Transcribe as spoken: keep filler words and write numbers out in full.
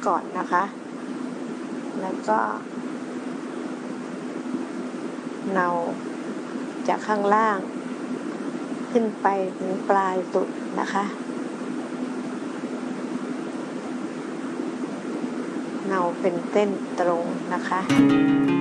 ก่อนนะคะแล้วก็เนาจากข้างล่างขึ้นไปถึงปลายสุดนะคะเนาเป็นเส้นตรงนะคะ